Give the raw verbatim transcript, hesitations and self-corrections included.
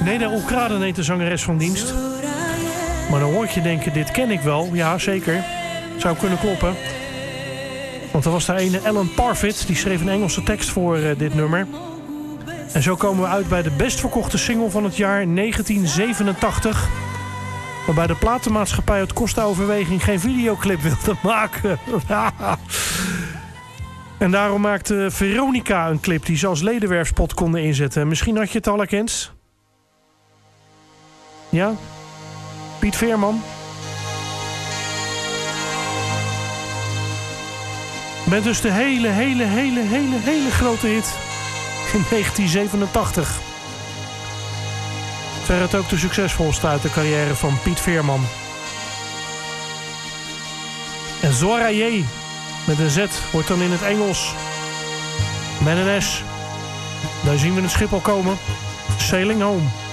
Neda Oekraden heet de zangeres van dienst. Maar dan hoort je denken, dit ken ik wel. Ja, zeker. Zou kunnen kloppen. Want er was daar ene Alan Parfit. Die schreef een Engelse tekst voor uh, dit nummer. En zo komen we uit bij de best verkochte single van het jaar negentien zevenentachtig. Waarbij de platenmaatschappij uit kostenoverweging geen videoclip wilde maken. En daarom maakte Veronica een clip die ze als ledenwerfspot konden inzetten. Misschien had je het al herkend. Ja? Piet Veerman. Met dus de hele, hele, hele, hele, hele grote hit in negentien zevenentachtig. Verret ook de succesvolste uit de carrière van Piet Veerman. En Zoraye met een Z wordt dan in het Engels met een S. Daar zien we het schip al komen. Sailing home.